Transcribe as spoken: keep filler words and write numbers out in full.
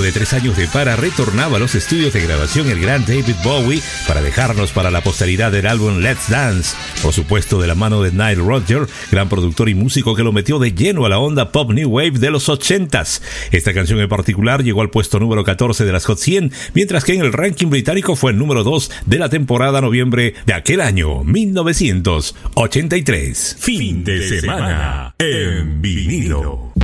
de tres años de para, retornaba a los estudios de grabación el gran David Bowie para dejarnos para la posteridad el álbum Let's Dance, por supuesto de la mano de Nile Rodgers, gran productor y músico que lo metió de lleno a la onda pop new wave de los ochentas. Esta canción en particular llegó al puesto número catorce de las Hot cien, mientras que en el ranking británico fue el número dos de la temporada noviembre de aquel año, mil novecientos ochenta y tres. Fin de semana en vinilo.